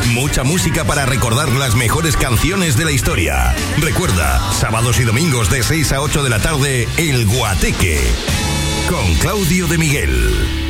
Mucha música para recordar las mejores canciones de la historia. Recuerda, sábados y domingos de 6 a 8 de la tarde, El Guateque, con Claudio de Miguel.